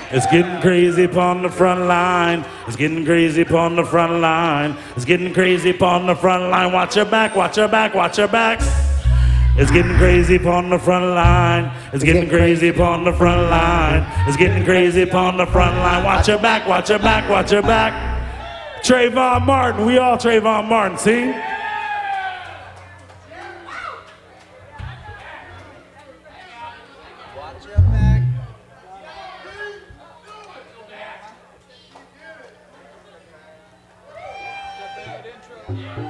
It's getting crazy upon the front line. It's getting crazy upon the front line. It's getting crazy upon the front line. Watch your back, watch your back, watch your back. It's getting crazy upon the front line. It's getting crazy upon the front line. It's getting crazy upon the front line. Watch your back, watch your back, watch your back. Trayvon Martin, we all Trayvon Martin, see? Yeah.